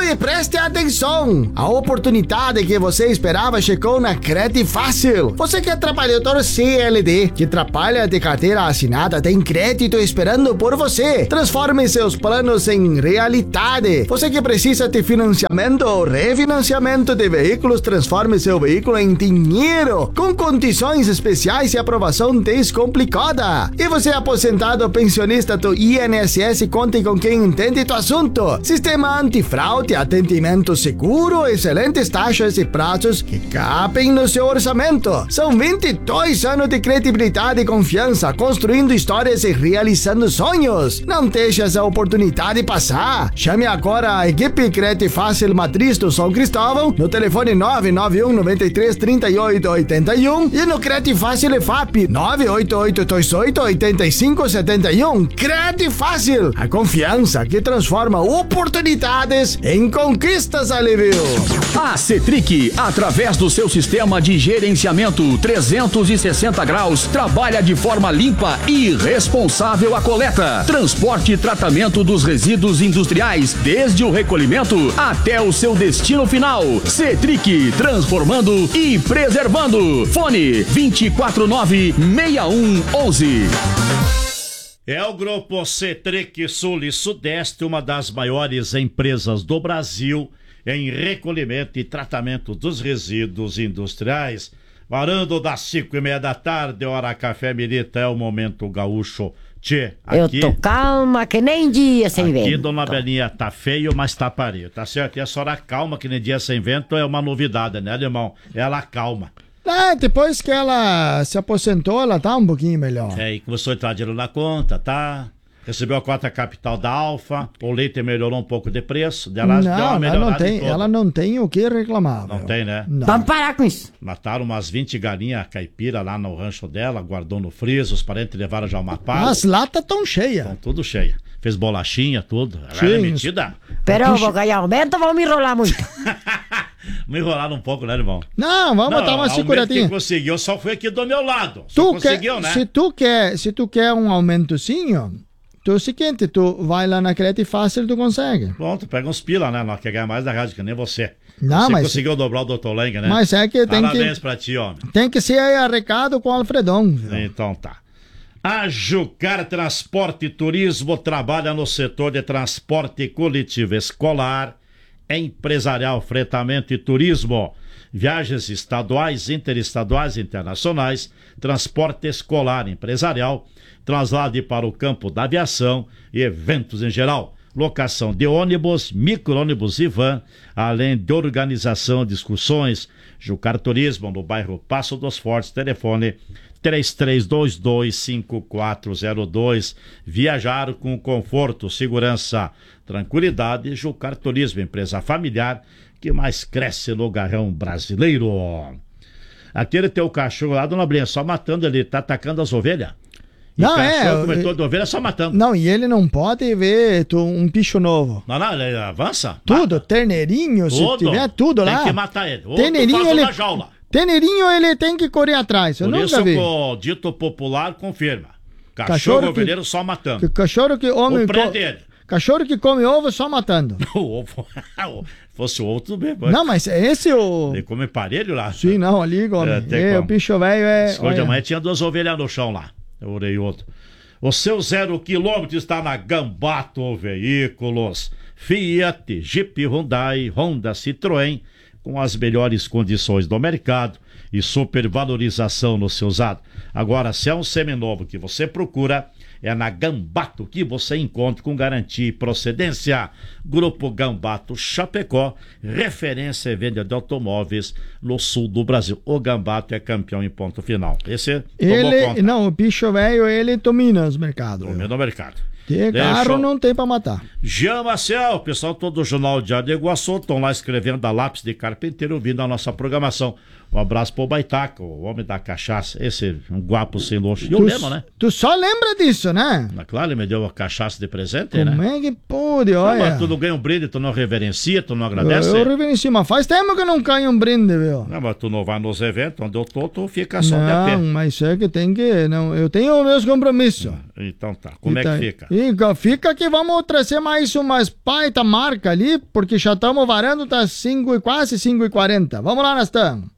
E preste atenção! A oportunidade que você esperava chegou na Crédito Fácil. Você que é trabalhador CLT, que trabalha de carteira assinada, tem crédito esperando por você. Transforme seus planos em realidade. Você que precisa de financiamento ou refinanciamento de veículos, transforme seu veículo em dinheiro, com condições especiais e aprovação descomplicada. E você aposentado ou pensionista do INSS, conte com quem entende do assunto. Sistema antifraude, atendimento seguro, excelentes taxas e prazos que cabem no seu orçamento. São 22 anos de credibilidade e confiança, construindo histórias e realizando sonhos. Não deixe essa oportunidade passar. Chame agora a equipe Crédito Fácil Matriz do São Cristóvão no telefone 991 93 38 81 e no Crédito Fácil EFAP 988 28 85 71. Crédito Fácil, a confiança que transforma oportunidades em conquistas, Alívio. A Cetric, através do seu sistema de gerenciamento 360 graus, trabalha de forma limpa e responsável a coleta, transporte e tratamento dos resíduos industriais, desde o recolhimento até o seu destino final. Cetric, transformando e preservando. Fone 249-6111. É o Grupo Cetric Sul e Sudeste, uma das maiores empresas do Brasil em recolhimento e tratamento dos resíduos industriais. Varando das 5:30 da tarde, hora café Mirita, é o Momento Gaúcho. Tchê, aqui... Eu tô calma que nem dia sem vento. Aqui, dona Belinha, tá feio, mas tá pariu, tá certo? E a senhora calma que nem dia sem vento é uma novidade, né, alemão? Ela calma. Depois que ela se aposentou, ela tá um pouquinho melhor. E começou a entrar dinheiro na conta, tá? Recebeu a cota capital da Alfa, o leite melhorou um pouco de preço, dela deu uma melhorada. Ela não tem o que reclamar. Não tem, né? Não. Vamos parar com isso. Mataram umas 20 galinhas caipira lá no rancho dela, guardou no freezer, os parentes levaram já uma pá. As latas tão cheias. Estão tudo cheia. Fez bolachinha, tudo. Ela é metida. Pera, eu vou ganhar aumento ou vou me enrolar muito? Me enrolaram um pouco, né, irmão? Não, vamos botar uma seguradinha. Que conseguiu, só foi aqui do meu lado. Né? Se tu quer um aumentozinho, tu é o seguinte, tu vai lá na Crédito Fácil, tu consegue. Pronto, pega uns pila, né? Nós quer ganhar mais da rádio que nem você. Não, você mas conseguiu dobrar o Dr. Lenga, né? Mas é que tem Parabéns pra ti, homem. Tem que ser arrecado com o Alfredão. Viu? Então tá. A Jucar Transporte e Turismo trabalha no setor de transporte coletivo escolar, empresarial, fretamento e turismo, viagens estaduais, interestaduais e internacionais, transporte escolar, empresarial, traslado para o campo da aviação e eventos em geral. Locação de ônibus, micro-ônibus e van, além de organização de excursões. Jucar Turismo, no bairro Passo dos Fortes, telefone 33225402. Viajar com conforto, segurança, tranquilidade. Jucar Turismo, empresa familiar que mais cresce no garrão brasileiro. Aquele teu cachorro lá, dona Brinha, só matando, ele tá atacando as ovelhas. Não, cobertor de ovelha só matando. Não, e ele não pode ver um bicho novo. Não, ele avança. Tudo, mata. terneirinho, se tiver tudo lá. Tem que matar ele. Jaula. Terneirinho, ele tem que correr atrás. Eu nunca vi. O dito popular confirma. Cachorro ovelheiro só matando. Cachorro que homem. Cachorro que come ovo só matando. O ovo. Fosse o ovo, tudo bem. Não, mas esse o. Ele come parelho lá. Sim, não, ali, homem. O bicho velho é. Hoje de manhã tinha 2 ovelhas no chão lá. Eu orei outro. O seu 0 km está na Gambato Veículos. Fiat, Jeep, Hyundai, Honda, Citroën, com as melhores condições do mercado e supervalorização no seu usado. Agora, se é um seminovo que você procura, é na Gambato que você encontra com garantia e procedência. Grupo Gambato Chapecó, referência e venda de automóveis no sul do Brasil. O Gambato é campeão em ponto final. Esse tomou conta. Não, o bicho velho, ele domina os mercados. Domina o mercado. Carro não tem pra matar. Jean Marcel, o pessoal todo do Jornal Diário de Iguaçu estão lá escrevendo a lápis de carpinteiro, ouvindo a nossa programação. Um abraço pro Baitaca, o homem da cachaça, esse um guapo sem luxo. E eu lembro, né? Tu só lembra disso, né? Claro, ele me deu a cachaça de presente, né? Como é que pode, olha? Mas tu não ganha um brinde, tu não reverencia, tu não agradece? Eu reverencio, mas faz tempo que eu não ganho um brinde, viu? Não, mas tu não vai nos eventos, onde eu tô, tu fica só de a pé. Não, mas é que tem que... Não, eu tenho meus compromissos. Então tá, como é que fica? Fica que vamos trazer mais umas baita marca ali, porque já estamos varando, tá quase 5h40. Vamos lá, Nastan.